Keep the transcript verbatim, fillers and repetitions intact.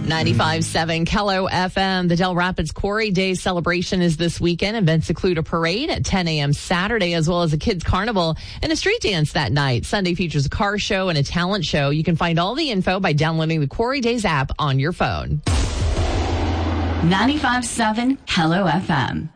ninety-five point seven Kello F M. The Del Rapids Quarry Day celebration is this weekend. Events include a parade at ten a.m. Saturday, as well as a kids carnival and a street dance that night. Sunday features a car show and a talent show. You can find all the info by downloading the Quarry Days app on your phone. ninety-five point seven Kello F M.